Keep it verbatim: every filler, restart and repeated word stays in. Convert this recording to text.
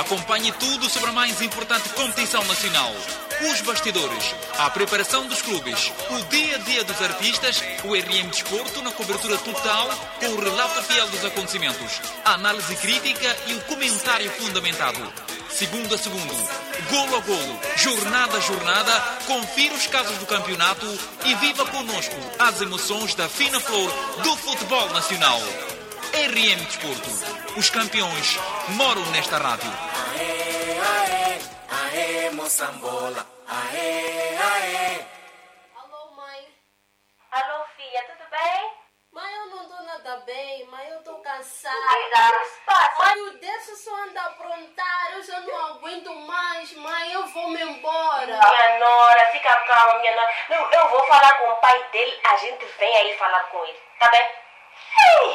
Acompanhe tudo sobre a mais importante competição nacional. Os bastidores, a preparação dos clubes, o dia a dia dos artistas, o R M Desporto na cobertura total, com o relato fiel dos acontecimentos, a análise crítica e o comentário fundamentado. Segundo a segundo, golo a golo, jornada a jornada, confira os casos do campeonato e viva connosco as emoções da fina flor do futebol nacional. R M Desporto, os campeões moram nesta rádio. Aê, aê, aê, Moçambola, aê, aê. Alô, mãe? Alô, filha, tudo bem? Mãe, eu não tô nada bem, mãe, eu tô cansada. O que se passa? Mãe, o Décio só anda a aprontar, eu já não aguento mais, mãe, eu vou me embora. Minha nora, fica calma, minha nora. Não, eu vou falar com o pai dele, a gente vem aí falar com ele, tá bem? Ei!